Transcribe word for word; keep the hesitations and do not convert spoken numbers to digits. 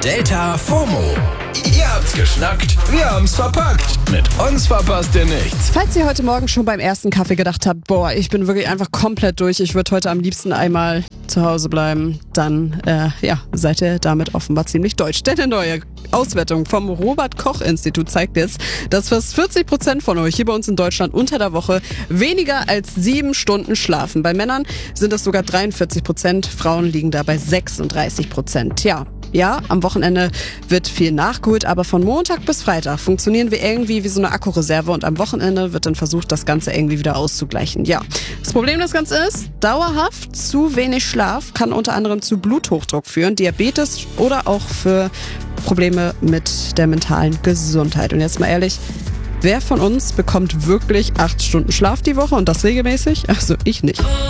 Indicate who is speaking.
Speaker 1: Delta FOMO. Ihr habt's geschnackt, wir haben's verpackt. Mit uns verpasst ihr nichts.
Speaker 2: Falls ihr heute Morgen schon beim ersten Kaffee gedacht habt, boah, ich bin wirklich einfach komplett durch, ich würde heute am liebsten einmal zu Hause bleiben, dann äh, ja, seid ihr damit offenbar ziemlich deutsch. Denn eine neue Auswertung vom Robert-Koch-Institut zeigt jetzt, dass fast vierzig Prozent von euch hier bei uns in Deutschland unter der Woche weniger als sieben Stunden schlafen. Bei Männern sind es sogar dreiundvierzig Prozent, Frauen liegen da bei sechsunddreißig Prozent. Ja, ja, am Wochenende wird viel nachgeholt, aber von Montag bis Freitag funktionieren wir irgendwie wie so eine Akkureserve und am Wochenende wird dann versucht, das Ganze irgendwie wieder auszugleichen. Ja, das Problem des Ganzen ist, dauerhaft zu wenig Schlaf kann unter anderem zu Bluthochdruck führen, Diabetes oder auch für Probleme mit der mentalen Gesundheit. Und jetzt mal ehrlich, wer von uns bekommt wirklich acht Stunden Schlaf die Woche und das regelmäßig? Also ich nicht.